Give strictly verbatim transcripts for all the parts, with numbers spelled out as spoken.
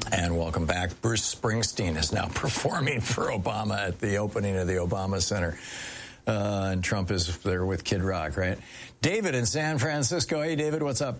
And welcome back. Bruce Springsteen is now performing for Obama at the opening of the Obama Center. Uh, and Trump is there with Kid Rock, right? David in San Francisco. Hey, David, what's up?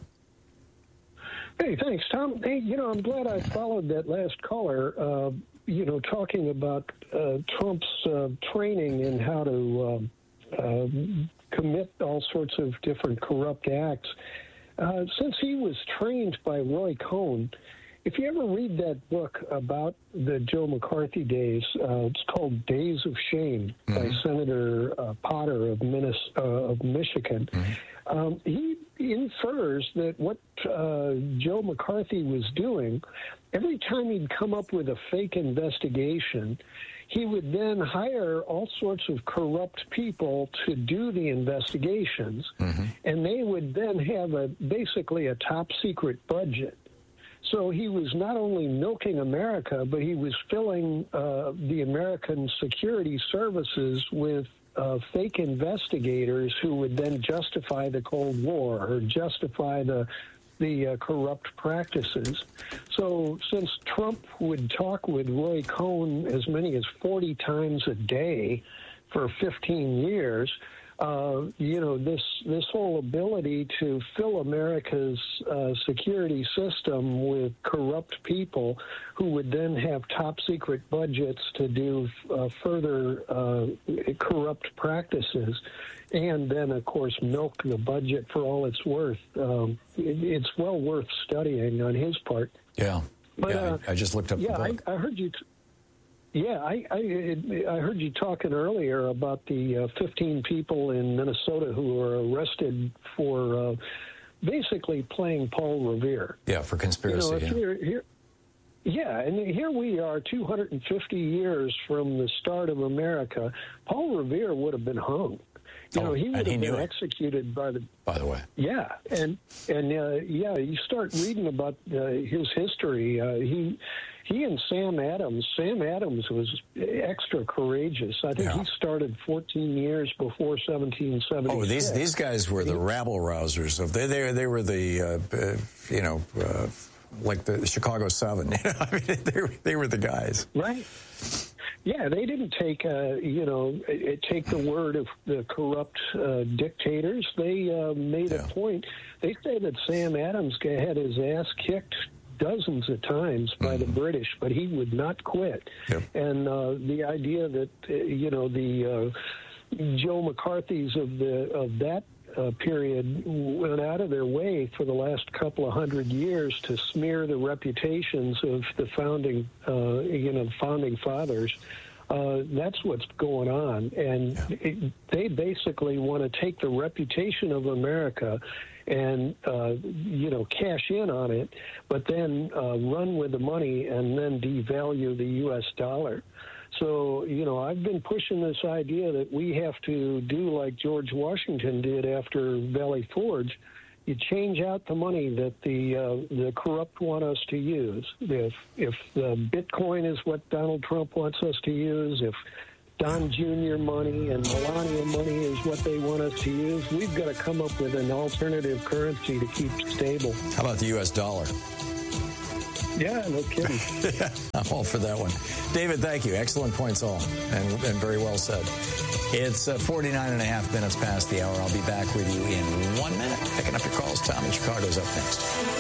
Hey, thanks, Tom. Hey, you know, I'm glad I followed that last caller, uh, you know, talking about uh, Trump's uh, training in how to uh, uh, commit all sorts of different corrupt acts. Uh, since he was trained by Roy Cohn, if you ever read that book about the Joe McCarthy days, uh, it's called Days of Shame mm-hmm. by Senator uh, Potter of, Minnes- uh, of Michigan. Mm-hmm. Um, he infers that what uh, Joe McCarthy was doing, every time he'd come up with a fake investigation, he would then hire all sorts of corrupt people to do the investigations, mm-hmm. and they would then have a basically a top-secret budget. So he was not only milking America, but he was filling uh, the American security services with uh, fake investigators who would then justify the Cold War or justify the the uh, corrupt practices. So since Trump would talk with Roy Cohn as many as forty times a day for fifteen years, Uh, you know, this this whole ability to fill America's uh, security system with corrupt people who would then have top-secret budgets to do uh, further uh, corrupt practices, and then, of course, milk the budget for all it's worth. Um, it, it's well worth studying on his part. Yeah. But, yeah, uh, I, I just looked up yeah, the book. I, I heard you... T- Yeah, I, I I heard you talking earlier about the uh, fifteen people in Minnesota who were arrested for uh, basically playing Paul Revere. Yeah, for conspiracy. You know, yeah. Here, here, yeah, and here we are two hundred fifty years from the start of America. Paul Revere would have been hung. You oh, know, he would he have been it. executed by the... By the way. Yeah, and, and uh, yeah, you start reading about uh, his history. Uh, he... He and Sam Adams, Sam Adams was extra courageous. I think yeah. he started fourteen years before seventeen seventy-six. Oh, these these guys were the rabble rousers. Of they they they were the uh, uh, you know uh, like the Chicago Seven. You know, I mean they were, they were the guys. Right. Yeah, they didn't take uh, you know take the word of the corrupt uh, dictators. They uh, made yeah. a point. They say that Sam Adams had his ass kicked dozens of times by mm-hmm. the British, but he would not quit. Yep. And uh, the idea that, uh, you know, the uh, Joe McCarthy's of the of that uh, period went out of their way for the last couple of hundred years to smear the reputations of the founding, uh, you know, founding fathers. Uh, that's what's going on. And yeah. it, they basically want to take the reputation of America and, uh, you know, cash in on it, but then uh, run with the money and then devalue the U S dollar. So, you know, I've been pushing this idea that we have to do like George Washington did after Valley Forge. You change out the money that the uh, the corrupt want us to use. If if uh, Bitcoin is what Donald Trump wants us to use, if Don Junior money and Melania money is what they want us to use, we've got to come up with an alternative currency to keep stable. How about the U S dollar? Yeah, no kidding. Yeah, I'm all for that one. David, thank you. Excellent points all, and, and very well said. It's uh, forty-nine and a half minutes past the hour. I'll be back with you in one minute. Picking up your calls. Tom in Chicago's up next.